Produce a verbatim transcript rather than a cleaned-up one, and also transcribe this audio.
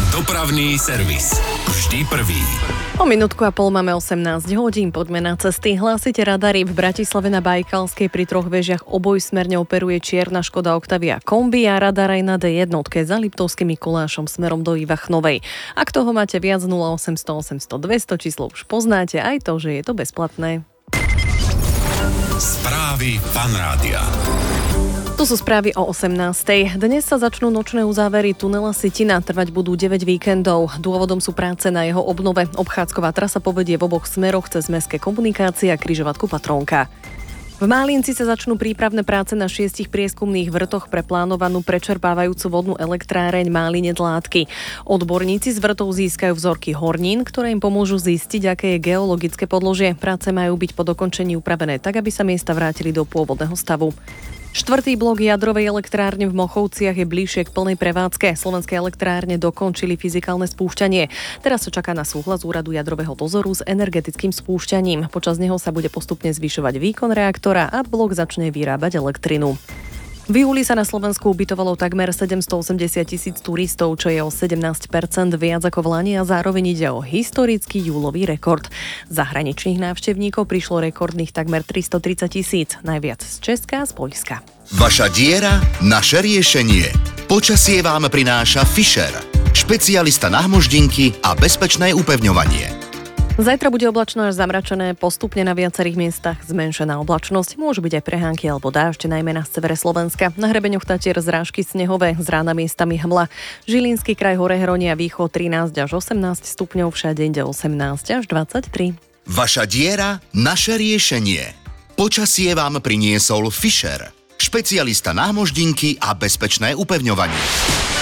Dopravný servis. Vždy prvý. O minútku a pol máme osemnásť hodín, poďme na cesty. Hlásite radary. V Bratislave na Bajkalskej pri troch vežiach obojsmerne operuje čierna Škoda Octavia kombi a radar aj na dé jednotke za Liptovským Mikulášom smerom do Ivachnovej. Ak toho máte viac, nula osemsto osemsto dvesto, číslo už poznáte, aj to, že je to bezplatné. Správy Fan Rádia. Tu sú správy o osemnástej. Dnes sa začnú nočné uzávery tunela Sitina. Trvať budú deväť víkendov. Dôvodom sú práce na jeho obnove. Obchádzková trasa povedie v oboch smeroch cez mestské komunikácie a križovatku Patrónka. V Málinci sa začnú prípravné práce na šiestich prieskumných vrtoch pre plánovanú prečerpávajúcu vodnú elektráreň Málinec Látky. Odborníci z vrtov získajú vzorky hornín, ktoré im pomôžu zistiť, aké je geologické podložie. Práce majú byť po dokončení upravené tak, aby sa miesta vrátili do pôvodného stavu. Štvrtý blok jadrovej elektrárne v Mochovciach je bližšie k plnej prevádzke. Slovenské elektrárne dokončili fyzikálne spúšťanie. Teraz sa čaká na súhlas úradu jadrového dozoru s energetickým spúšťaním. Počas neho sa bude postupne zvyšovať výkon reaktora a blok začne vyrábať elektrinu. V júli sa na Slovensku ubytovalo takmer sedemstoosemdesiat tisíc turistov, čo je o sedemnásť percent viac ako v lani a zároveň ide o historický júlový rekord. Zahraničných návštevníkov prišlo rekordných takmer tristotridsať tisíc, najviac z Česka a z Poľska. Vaša diera, naše riešenie. Počasie vám prináša Fischer, špecialista na hmoždinky a bezpečné upevňovanie. Zajtra bude oblačno až zamračené, postupne na viacerých miestach zmenšená oblačnosť. Môžu byť aj prehánky alebo dážď, najmä na severe Slovenska. Na hrebeňoch Tatier zrážky snehové, z rána miestami hmla. Žilinský kraj, Hore Hronia, Východ trinásť až osemnásť stupňov, všade inde osemnásť až dvadsaťtri. Vaša diera, naše riešenie. Počasie vám priniesol Fischer, špecialista na hmoždinky a bezpečné upevňovanie.